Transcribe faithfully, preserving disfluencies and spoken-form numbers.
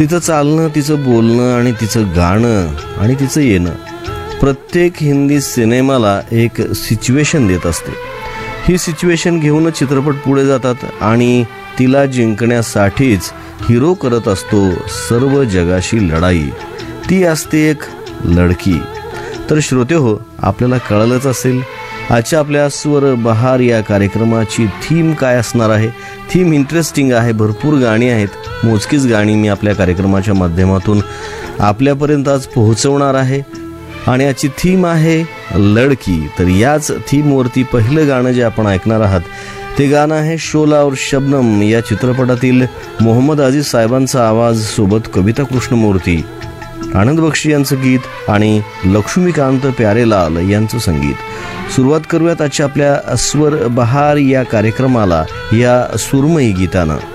तिचं चालणं, तिचं बोलणं आणि तिचं गाणं आणि तिचं येणं प्रत्येक हिंदी सिनेमाला एक सिच्युएशन देत असते. ही सिच्युएशन घेऊनच चित्रपट पुढे जातात आणि तिला जिंकण्यासाठीच हिरो करत असतो सर्व जगाशी लढाई. ती असते एक लडकी. तर श्रोते हो, आपल्याला कळलंच असेल आजच्या आपल्या स्वर बहार या कार्यक्रमाची थीम काय असणार आहे. थीम इंटरेस्टिंग आहे, भरपूर गाणी आहेत. मोजकीच गाणी मी आपल्या कार्यक्रमाच्या माध्यमातून आपल्यापर्यंत आज पोहोचवणार आहे आणि याची थीम आहे लडकी. तर याच थीमवरती पहिलं गाणं जे आपण ऐकणार आहात ते गाणं आहे शोला और शबनम या चित्रपटातील मोहम्मद अजीज साहेबांचा आवाज सोबत कविता कृष्णमूर्ती, आनंद बक्षी यांचं गीत आणि लक्ष्मीकांत प्यारेलाल यांचं संगीत. सुरुवात करूयात आजच्या आपल्या स्वर बहार या कार्यक्रमाला या सुरमई गीतानं.